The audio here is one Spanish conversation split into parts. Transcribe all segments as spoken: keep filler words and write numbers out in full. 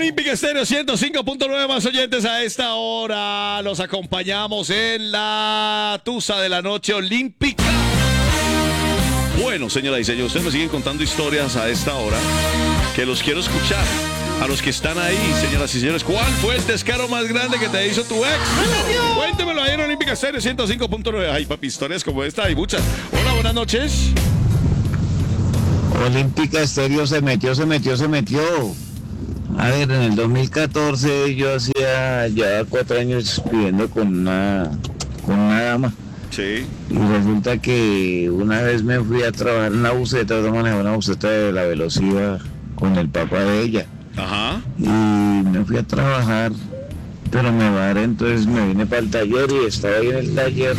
Olímpica Estéreo ciento cinco punto nueve, más oyentes a esta hora. Los acompañamos en la tusa de la noche olímpica. Bueno, señora y señor, ustedes me siguen contando historias a esta hora que los quiero escuchar. A los que están ahí, señoras y señores, ¿cuál fue el descaro más grande que te hizo tu ex? Cuéntemelo ahí en Olímpica Estéreo ciento cinco punto nueve. Ay, papi, historias como esta hay muchas. Hola, buenas noches. Olímpica Estéreo se metió, se metió, se metió. A ver, en el dos mil catorce yo hacía ya cuatro años viviendo con una, con una dama. Sí. Y resulta que una vez me fui a trabajar en una buseta, yo manejaba una buseta de la velocidad con el papá de ella. Ajá. Y me fui a trabajar, pero me varé, entonces me vine para el taller y estaba ahí en el taller.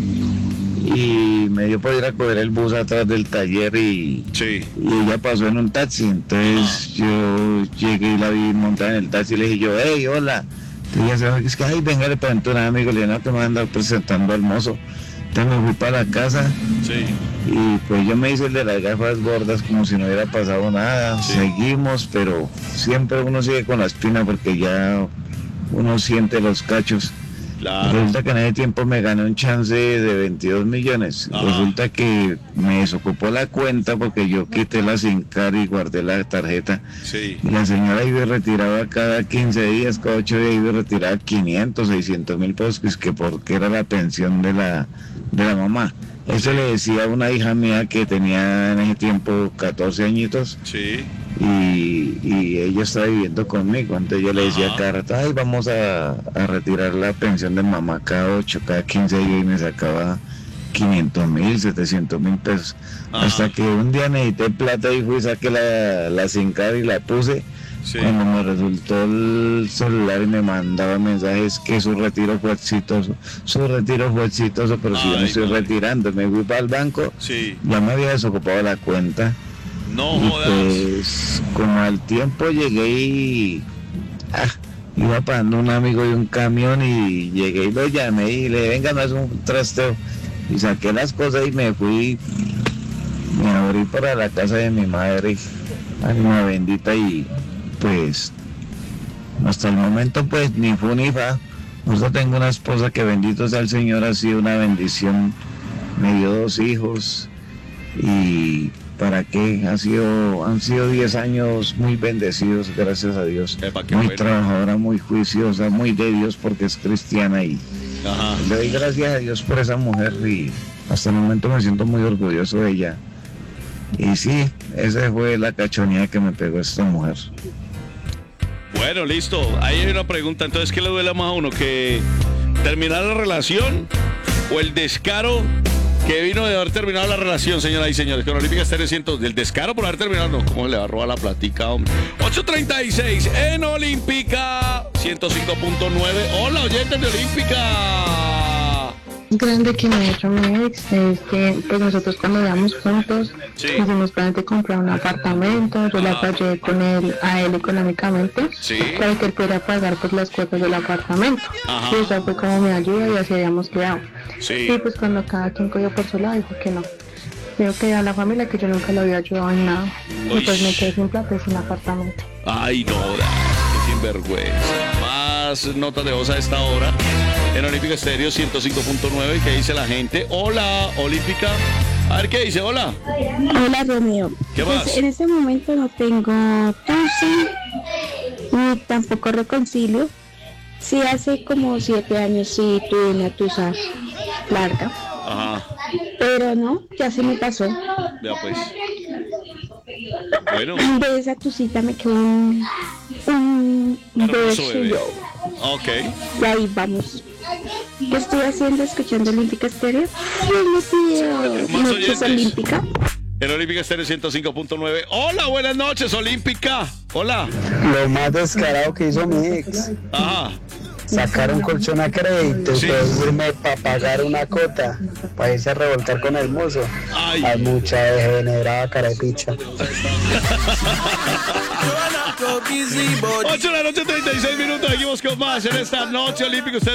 Y me dio por ir a coger el bus atrás del taller y, sí. y ella pasó en un taxi. Entonces ah. yo llegué y la vi montada en el taxi y le dije yo, hey, hola. Entonces ella se dijo, es que, ay, venga, le pregunto a un amigo, le dije, no, que me van a andar presentando al mozo. Entonces me fui para la casa. Sí. Y pues yo me hice el de las gafas gordas como si no hubiera pasado nada. Sí. Seguimos, pero siempre uno sigue con la espina porque ya uno siente los cachos. Claro. Resulta que en ese tiempo me gané un chance de veintidós millones. Ajá. Resulta que me desocupó la cuenta porque yo quité la SIM card y guardé la tarjeta. Sí. Y la señora iba y retiraba cada quince días, cada ocho días iba y retiraba quinientos, seiscientos mil pesos, que es que porque era la pensión de la, de la mamá. Eso le decía a una hija mía que tenía en ese tiempo catorce añitos. Sí. Y, y ella estaba viviendo conmigo. Entonces yo le decía cada rato, ay, vamos a, a retirar la pensión de mamá cada ocho, cada quince días, y me sacaba quinientos mil, setecientos mil pesos. Ajá. Hasta que un día necesité plata y fui, saqué la, la SIM card y la puse. Sí. Cuando me resultó el celular y me mandaba mensajes que su retiro fue exitoso, su retiro fue exitoso, pero ay, si yo me estoy no. retirando, me fui para el banco, sí. ya me había desocupado la cuenta. No y jodas. Pues como al tiempo llegué y ah, iba pagando un amigo de un camión y llegué y lo llamé y le dije, venga, no es un trasteo. Y saqué las cosas y me fui, me abrí para la casa de mi madre, alma bendita, y pues hasta el momento pues ni fu ni fa. Yo tengo una esposa que, bendito sea el Señor, ha sido una bendición. Me dio dos hijos y para qué, ha sido, han sido diez años muy bendecidos, gracias a Dios. Epa, muy bueno. Trabajadora, muy juiciosa, muy de Dios porque es cristiana, y ajá. Le doy gracias a Dios por esa mujer y hasta el momento me siento muy orgulloso de ella. Y sí, esa fue la cachonía que me pegó esta mujer. Bueno, listo. Ahí hay una pregunta. Entonces, ¿qué le duele más a uno? ¿Que terminar la relación o el descaro que vino de haber terminado la relación, señoras y señores? Con Olímpica Estéreo cien, del descaro por haber terminado. No, ¿cómo le va a robar la platica, hombre? ocho treinta y seis en Olímpica ciento cinco punto nueve. Hola, oyentes de Olímpica. Grande que me ha hecho mi ex es que pues nosotros cuando íbamos juntos, sí, hicimos planes de comprar un apartamento. Yo ah. le apoyé con él, a él económicamente, sí, para que él pudiera pagar pues las cuotas del apartamento. Ajá. Y esa fue como mi ayuda y así habíamos quedado. Sí. Y pues cuando cada quien cogió por su lado, dijo que no. Dijo que a la familia que yo nunca le había ayudado en nada. Uy. Y pues me quedé sin plata y sin apartamento. Ay, no, qué sinvergüenza. Más notas de voz a esta hora en Olímpica Estéreo ciento cinco punto nueve. ¿Qué dice la gente? Hola, Olímpica. A ver, ¿qué dice? Hola. Hola, Romeo. ¿Qué más? Pues en este momento no tengo tusi ni tampoco reconcilio. Sí, hace como siete años sí tuve una tusa larga. Ajá. Pero no, ya se me pasó. Ya pues. Bueno. De esa tusita me quedó un, un beso. Ok. Y ahí vamos. ¿Qué estoy haciendo? Escuchando Olímpica Estéreo. Noches Olímpica. En Olímpica Estéreo ciento cinco punto nueve. Hola, buenas noches, Olímpica. Hola. Lo más descarado que hizo mi ex. Ajá. Sacar un colchón a crédito, sí, irme para pagar una cota, para irse a revolcar con el mozo. Ay. Hay mucha degenerada carepicha. ocho de la noche, treinta y seis minutos. Seguimos con más en esta noche olímpica. Usted